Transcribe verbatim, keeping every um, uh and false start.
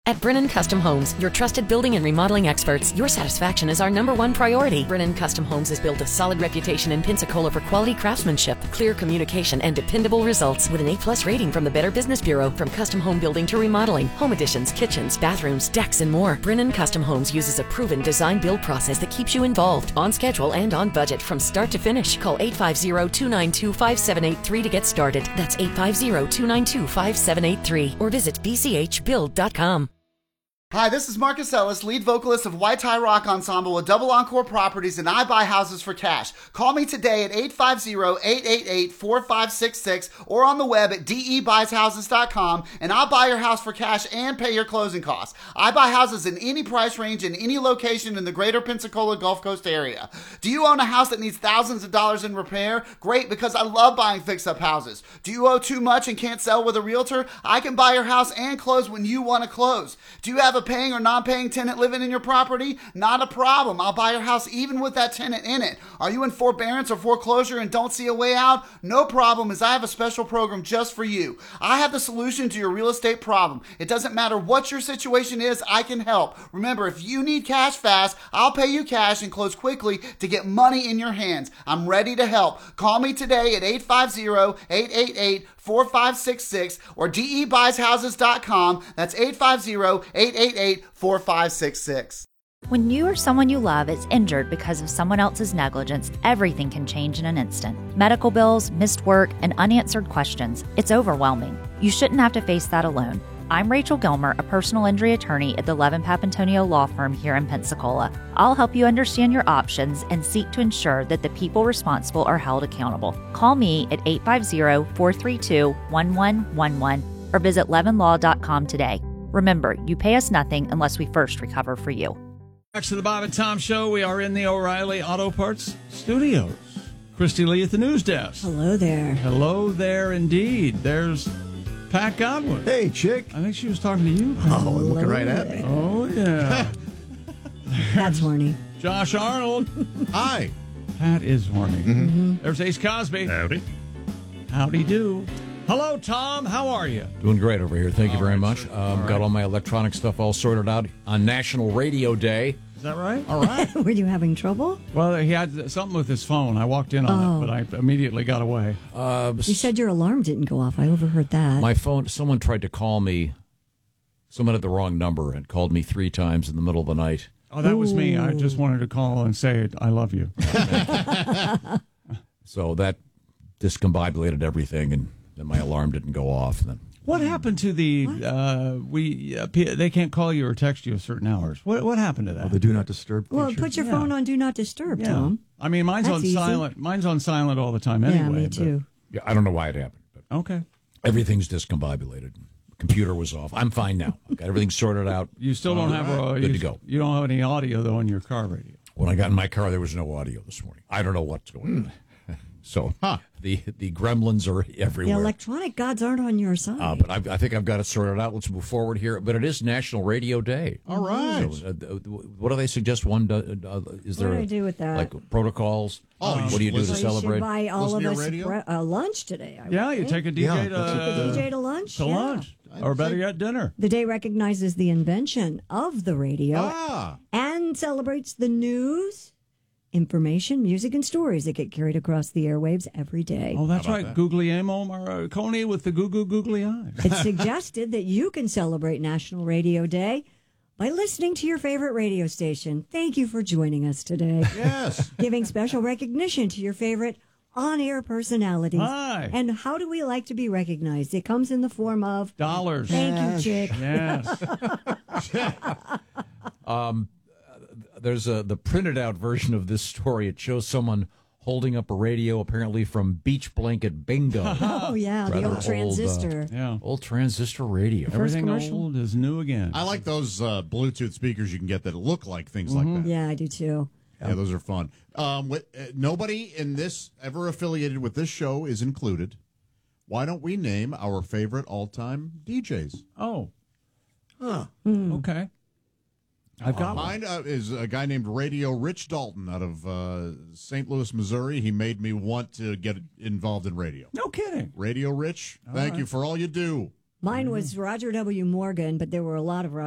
At Brennan Custom Homes, your trusted building and remodeling experts, your satisfaction is our number one priority. Brennan Custom Homes has built a solid reputation in Pensacola for quality craftsmanship, clear communication, and dependable results with an A-plus rating from the Better Business Bureau. From custom home building to remodeling, home additions, kitchens, bathrooms, decks, and more, Brennan Custom Homes uses a proven design-build process that keeps you involved, on schedule, and on budget from start to finish. Call eight five zero, two nine two, five seven eight three to get started. That's eight five zero, two nine two, five seven eight three or visit b c h build dot com. Hi, this is Marcus Ellis, lead vocalist of White Tie Rock Ensemble with Double Encore Properties, and I buy houses for cash. Call me today at eight five zero, eight eight eight, four five six six or on the web at d e buys houses dot com, and I'll buy your house for cash and pay your closing costs. I buy houses in any price range in any location in the greater Pensacola Gulf Coast area. Do you own a house that needs thousands of dollars in repair? Great, because I love buying fix-up houses. Do you owe too much and can't sell with a realtor? I can buy your house and close when you want to close. Do you have a paying or non-paying tenant living in your property? Not a problem. I'll buy your house even with that tenant in it. Are you in forbearance or foreclosure and don't see a way out? No problem, as I have a special program just for you. I have the solution to your real estate problem. It doesn't matter what your situation is, I can help. Remember, if you need cash fast, I'll pay you cash and close quickly to get money in your hands. I'm ready to help. Call me today at eight five zero, eight eight eight, four five six six or d e buys houses dot com. That's eight five zero, eight eight eight, four five six six. When you or someone you love is injured because of someone else's negligence, everything can change in an instant. Medical bills, missed work, and unanswered questions. It's overwhelming. You shouldn't have to face that alone. I'm Rachel Gilmer, a personal injury attorney at the Levin Papantonio Law Firm here in Pensacola. I'll help you understand your options and seek to ensure that the people responsible are held accountable. Call me at eight five zero, four three two, one one one one or visit levin law dot com today. Remember, you pay us nothing unless we first recover for you. Back to the Bob and Tom Show. We are in the O'Reilly Auto Parts studios. Christy Lee at the news desk. Hello there. Hello there, indeed. There's Pat Godwin. Hey, chick. I think she was talking to you. Oh, looking right at me. Oh, yeah. That's horny. Josh Arnold. Hi. Pat is horny. Mm-hmm. There's Ace Cosby. Howdy. Howdy do. Hello, Tom. How are you? Doing great over here. Thank you All very right, much. sir. Um, All right. Got all my electronic stuff all sorted out on National Radio Day. Is that right? All right. Were you having trouble? Well, he had something with his phone. I walked in on Oh. it, but I immediately got away. Uh, You said your alarm didn't go off. I overheard that. my phone, someone tried to call me. Someone had the wrong number and called me three times in the middle of the night. Oh, that was me. I just wanted to call and say I love you. So that discombobulated everything, and then my alarm didn't go off. Then What happened to the uh, we? Uh, P- they can't call you or text you at certain hours. What what happened to that? Oh, the do not disturb feature. well, put your Yeah. phone on Do Not Disturb, yeah. Tom. I mean, mine's That's on easy. silent. Mine's on silent all the time anyway. yeah, me but- too. yeah, I don't know why it happened, but Okay. everything's discombobulated. Computer was off. I'm fine now. I've got everything sorted out. You still don't have a, Good you, to go. You don't have any audio though in your car radio. When I got in my car, there was no audio this morning. I don't know what's going on. So the the gremlins are The everywhere. electronic gods aren't on your side. Uh, but I, I think I've got it sorted out. Let's move forward here. But it is National Radio Day. All right. So, uh, what do they suggest? One do, uh, is there What do I do with that? like proprotocols? Oh, you what do you do should to So you should celebrate? buy all Listen of to your us radio? bre- uh, lunch today. I Yeah, would you think. take a D J Yeah, to, that's Take a D J to lunch. to yeah. lunch, I'd or better say- yet, dinner. The day recognizes the invention of the radio Ah. and celebrates the news, information, music, and stories that get carried across the airwaves every day. Oh, that's How right. about that? Googly Amo Marconi with the goo goo googly eyes. It's suggested that you can celebrate National Radio Day by listening to your favorite radio station. Thank you for joining us today. Yes. Giving special recognition to your favorite on-air personalities. Hi. And how do we like to be recognized? It comes in the form of Dollars. thank you, chick. Yes. There's a the printed out version of this story. It shows someone holding up a radio, apparently from Beach Blanket Bingo. Oh, yeah, the Rather old old, uh, transistor. Yeah. Old transistor radio. Everything commercial? old is new again. I like those uh, Bluetooth speakers you can get that look like things like that. Yeah, I do too. Yeah, those are fun. Um, with, uh, nobody in this ever affiliated with this show is included. Why don't we name our favorite all-time D Js? Oh. Huh. Okay. I've got one. Mine uh, is a guy named Radio Rich Dalton out of uh, Saint Louis, Missouri. He made me want to get involved in radio. No kidding. Radio Rich, thank you for all you do. Mine was Roger W. Morgan, but there were a lot of Roger